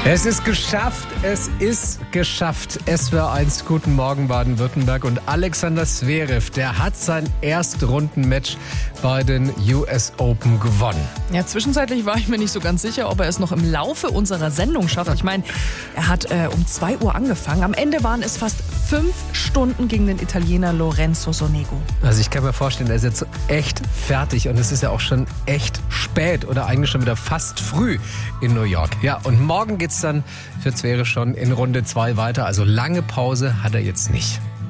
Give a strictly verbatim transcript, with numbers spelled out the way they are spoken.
Es ist geschafft, es ist geschafft. S W R eins, guten Morgen Baden-Württemberg. Und Alexander Zverev, der hat sein Erstrundenmatch bei den U S Open gewonnen. Ja, zwischenzeitlich war ich mir nicht so ganz sicher, ob er es noch im Laufe unserer Sendung schafft. Ich meine, er hat äh, um zwei Uhr angefangen. Am Ende waren es fast fünf Stunden gegen den Italiener Lorenzo Sonego. Also ich kann mir vorstellen, er ist jetzt echt fertig und es ist ja auch schon echt spät oder eigentlich schon wieder fast früh in New York. Ja, und morgen geht's dann für Zverev schon in Runde zwei weiter. Also lange Pause hat er jetzt nicht.